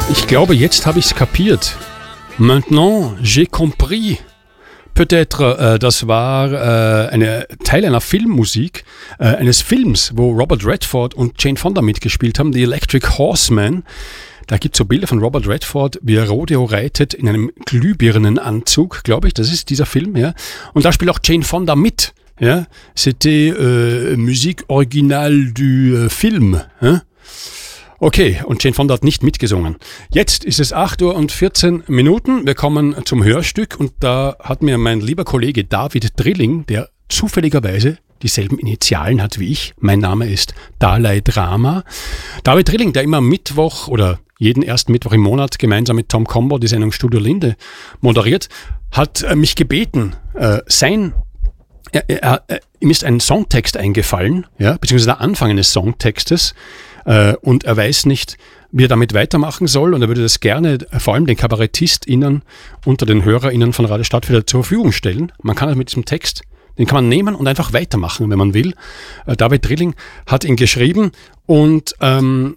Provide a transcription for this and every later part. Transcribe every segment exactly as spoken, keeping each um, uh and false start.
Ich glaube, jetzt habe ich es kapiert. Maintenant, j'ai compris. Peut-être, äh, das war äh, ein Teil einer Filmmusik, äh, eines Films, wo Robert Redford und Jane Fonda mitgespielt haben, The Electric Horseman. Da gibt es so Bilder von Robert Redford, wie er Rodeo reitet in einem Glühbirnenanzug, glaube ich, das ist dieser Film, ja. Und da spielt auch Jane Fonda mit, ja. C'était äh, Musik originale du äh, Film, ja. Okay, und Jane Fonda hat nicht mitgesungen. Jetzt ist es acht Uhr und vierzehn Minuten. Wir kommen zum Hörstück und da hat mir mein lieber Kollege David Drilling, der zufälligerweise dieselben Initialen hat wie ich, mein Name ist Dalai Drama. David Drilling, der immer Mittwoch oder jeden ersten Mittwoch im Monat gemeinsam mit Tom Combo die Sendung Studio Linde moderiert, hat äh, mich gebeten, äh, sein Er, er, er, ihm ist ein Songtext eingefallen, ja, beziehungsweise der Anfang eines Songtextes, äh, und er weiß nicht, wie er damit weitermachen soll, und er würde das gerne vor allem den KabarettistInnen unter den HörerInnen von Radio Stadtfilter zur Verfügung stellen. Man kann also mit diesem Text, den kann man nehmen und einfach weitermachen, wenn man will. Äh, David Drilling hat ihn geschrieben und ähm,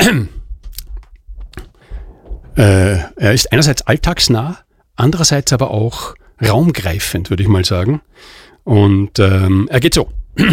äh, er ist einerseits alltagsnah, andererseits aber auch raumgreifend, würde ich mal sagen. Und ähm, er geht so.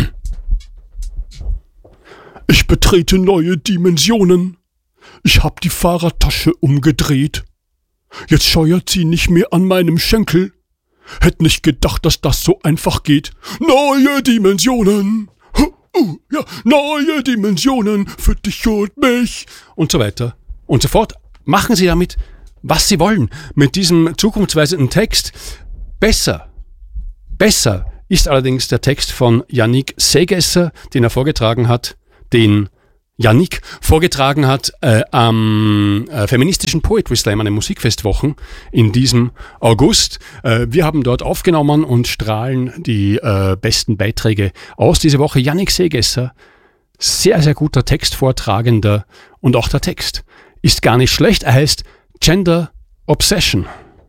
Ich betrete neue Dimensionen. Ich hab die Fahrradtasche umgedreht. Jetzt scheuert sie nicht mehr an meinem Schenkel. Hätt nicht gedacht, dass das so einfach geht. Neue Dimensionen. Uh, ja, neue Dimensionen für dich und mich. Und so weiter. Und so fort. Machen Sie damit, was Sie wollen. Mit diesem zukunftsweisenden Text. Besser. Besser ist allerdings der Text von Yannick Segesser, den er vorgetragen hat, den Yannick vorgetragen hat äh, am äh, feministischen Poetry Slam an den Musikfestwochen in diesem August. Äh, wir haben dort aufgenommen und strahlen die äh, besten Beiträge aus dieser Woche. Yannick Segesser, sehr, sehr guter Textvortragender, und auch der Text ist gar nicht schlecht. Er heißt Gender Obsession.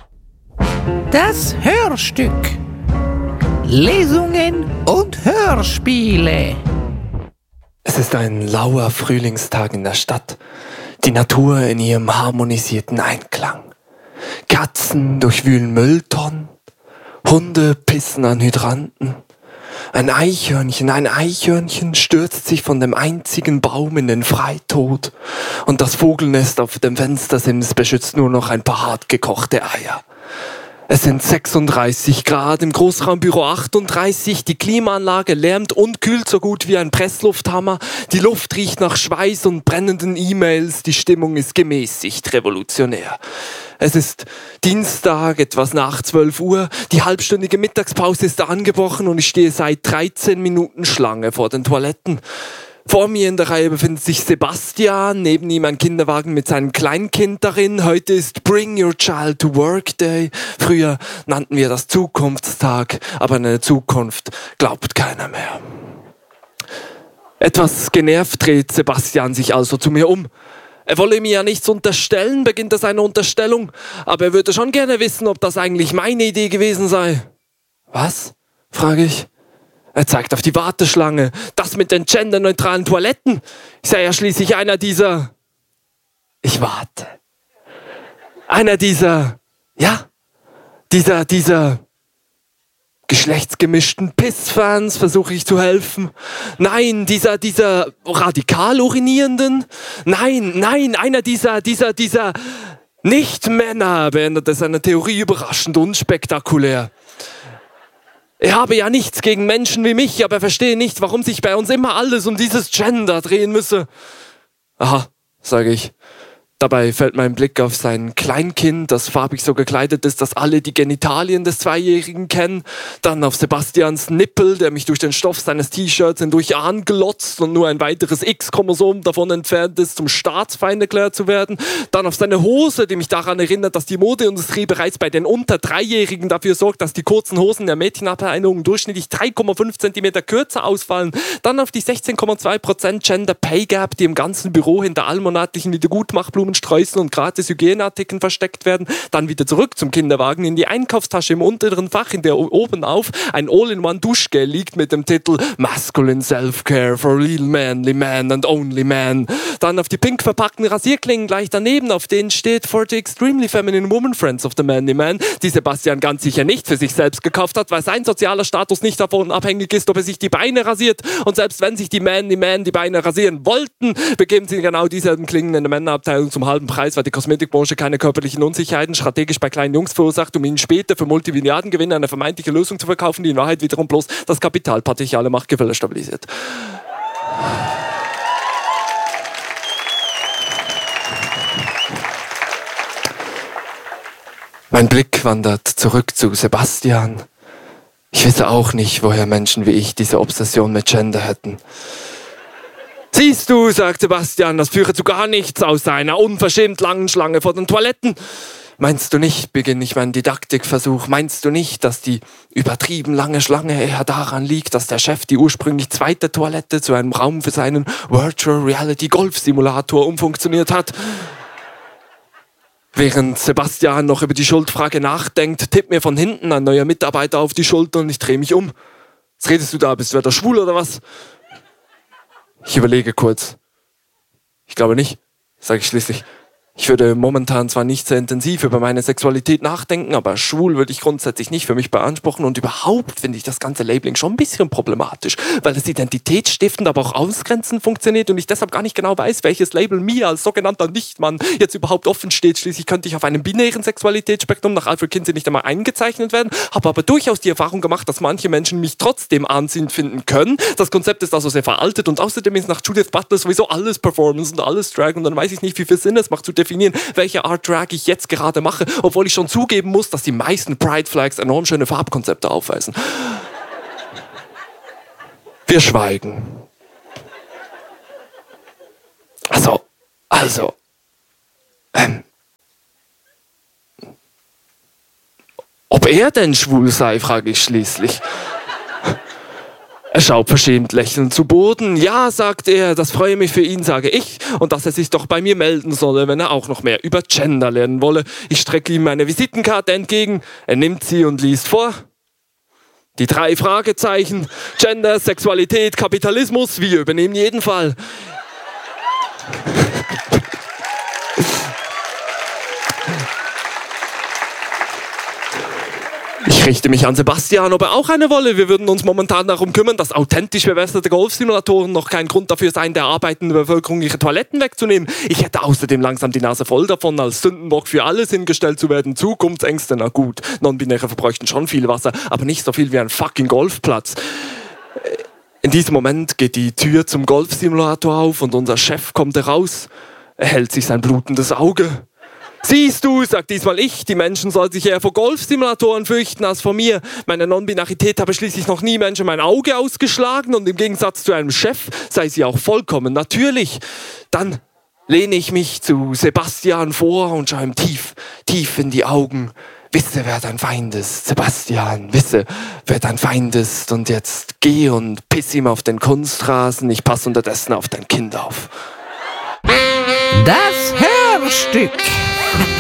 Das Hörstück. Lesungen und Hörspiele. Es ist ein lauer Frühlingstag in der Stadt. Die Natur in ihrem harmonisierten Einklang. Katzen durchwühlen Mülltonnen. Hunde pissen an Hydranten. Ein Eichhörnchen, ein Eichhörnchen stürzt sich von dem einzigen Baum in den Freitod. Und das Vogelnest auf dem Fenstersims beschützt nur noch ein paar hartgekochte Eier. Es sind sechsunddreißig Grad, im Großraumbüro achtunddreißig, die Klimaanlage lärmt und kühlt so gut wie ein Presslufthammer, die Luft riecht nach Schweiß und brennenden E-Mails, die Stimmung ist gemäßigt revolutionär. Es ist Dienstag, etwas nach zwölf Uhr, die halbstündige Mittagspause ist angebrochen und ich stehe seit dreizehn Minuten Schlange vor den Toiletten. Vor mir in der Reihe befindet sich Sebastian, neben ihm ein Kinderwagen mit seinem Kleinkind darin. Heute ist Bring Your Child to Work Day. Früher nannten wir das Zukunftstag, aber an eine Zukunft glaubt keiner mehr. Etwas genervt dreht Sebastian sich also zu mir um. Er wolle mir ja nichts unterstellen, beginnt er seine Unterstellung, aber er würde schon gerne wissen, ob das eigentlich meine Idee gewesen sei. Was? Frage ich. Er zeigt auf die Warteschlange. Das mit den genderneutralen Toiletten. Ich sei ja schließlich einer dieser... Ich warte. Einer dieser... Ja, dieser, dieser... geschlechtsgemischten Pissfans, versuche ich zu helfen. Nein, dieser, dieser radikal urinierenden. Nein, nein, einer dieser, dieser, dieser... Nicht-Männer, beendete seine Theorie überraschend unspektakulär. Er habe ja nichts gegen Menschen wie mich, aber verstehe nicht, warum sich bei uns immer alles um dieses Gender drehen müsse. Aha, sage ich. Dabei fällt mein Blick auf sein Kleinkind, das farbig so gekleidet ist, dass alle die Genitalien des Zweijährigen kennen. Dann auf Sebastians Nippel, der mich durch den Stoff seines T-Shirts hindurch anglotzt und nur ein weiteres X-Chromosom davon entfernt ist, zum Staatsfeind erklärt zu werden. Dann auf seine Hose, die mich daran erinnert, dass die Modeindustrie bereits bei den unter Dreijährigen dafür sorgt, dass die kurzen Hosen der Mädchenabteilung durchschnittlich drei Komma fünf Zentimeter kürzer ausfallen. Dann auf die sechzehn Komma zwei Prozent Gender Pay Gap, die im ganzen Büro hinter allmonatlichen Wiedergutmachblumen Blumensträußen und gratis Hygieneartikeln versteckt werden, dann wieder zurück zum Kinderwagen in die Einkaufstasche im unteren Fach, in der oben auf ein All-in-One-Duschgel liegt mit dem Titel Masculine Self-Care for Real Manly Man and Only Man. Dann auf die pink verpackten Rasierklingen gleich daneben, auf denen steht For the Extremely Feminine Woman Friends of the Manly Man, die Sebastian ganz sicher nicht für sich selbst gekauft hat, weil sein sozialer Status nicht davon abhängig ist, ob er sich die Beine rasiert. Und selbst wenn sich die Manly Man die Beine rasieren wollten, begeben sie genau dieselben Klingen in der Männerabteilung zum halben Preis, weil die Kosmetikbranche keine körperlichen Unsicherheiten strategisch bei kleinen Jungs verursacht, um ihnen später für Multimilliardengewinne eine vermeintliche Lösung zu verkaufen, die in Wahrheit wiederum bloß das kapitalpatriarchale Machtgefälle stabilisiert. Mein Blick wandert zurück zu Sebastian. Ich wisse auch nicht, woher Menschen wie ich diese Obsession mit Gender hätten. Siehst du, sagt Sebastian, das führe zu gar nichts außer einer unverschämt langen Schlange vor den Toiletten. Meinst du nicht, beginne ich meinen Didaktikversuch, meinst du nicht, dass die übertrieben lange Schlange eher daran liegt, dass der Chef die ursprünglich zweite Toilette zu einem Raum für seinen Virtual Reality Golf Simulator umfunktioniert hat? Während Sebastian noch über die Schuldfrage nachdenkt, tippt mir von hinten ein neuer Mitarbeiter auf die Schulter und ich drehe mich um. Was redest du da? Bist du wieder schwul oder was? Ich überlege kurz. Ich glaube nicht, sage ich schließlich. Ich würde momentan zwar nicht sehr intensiv über meine Sexualität nachdenken, aber schwul würde ich grundsätzlich nicht für mich beanspruchen und überhaupt finde ich das ganze Labeling schon ein bisschen problematisch, weil es identitätsstiftend, aber auch ausgrenzend funktioniert und ich deshalb gar nicht genau weiß, welches Label mir als sogenannter Nichtmann jetzt überhaupt offen steht. Schließlich könnte ich auf einem binären Sexualitätsspektrum nach Alfred Kinsey nicht einmal eingezeichnet werden, habe aber durchaus die Erfahrung gemacht, dass manche Menschen mich trotzdem anziehend finden können. Das Konzept ist also sehr veraltet und außerdem ist nach Judith Butler sowieso alles Performance und alles Drag und dann weiß ich nicht, wie viel Sinn es macht zu definieren, welche Art Drag ich jetzt gerade mache, obwohl ich schon zugeben muss, dass die meisten Pride Flags enorm schöne Farbkonzepte aufweisen. Wir schweigen. Also, also, ähm, ob er denn schwul sei, frage ich schließlich. Er schaut verschämt lächelnd zu Boden. Ja, sagt er, das freue mich für ihn, sage ich. Und dass er sich doch bei mir melden solle, wenn er auch noch mehr über Gender lernen wolle. Ich strecke ihm meine Visitenkarte entgegen. Er nimmt sie und liest vor. Die drei Fragezeichen. Gender, Sexualität, Kapitalismus. Wir übernehmen jeden Fall. Ich richte mich an Sebastian, ob er auch eine wolle. Wir würden uns momentan darum kümmern, dass authentisch verbesserte Golfsimulatoren noch kein Grund dafür seien, der arbeitenden Bevölkerung ihre Toiletten wegzunehmen. Ich hätte außerdem langsam die Nase voll davon, als Sündenbock für alles hingestellt zu werden. Zukunftsängste, na gut. Non-Binäre verbräuchten schon viel Wasser, aber nicht so viel wie ein fucking Golfplatz. In diesem Moment geht die Tür zum Golfsimulator auf und unser Chef kommt heraus. Er hält sich sein blutendes Auge. Siehst du, sagt diesmal ich, die Menschen sollen sich eher vor Golfsimulatoren fürchten als vor mir. Meine Non-Binarität habe schließlich noch nie Menschen mein Auge ausgeschlagen und im Gegensatz zu einem Chef sei sie auch vollkommen natürlich. Dann lehne ich mich zu Sebastian vor und schaue ihm tief, tief in die Augen. Wisse, wer dein Feind ist, Sebastian, wisse, wer dein Feind ist und jetzt geh und piss ihm auf den Kunstrasen, ich passe unterdessen auf dein Kind auf. Das Hörstück.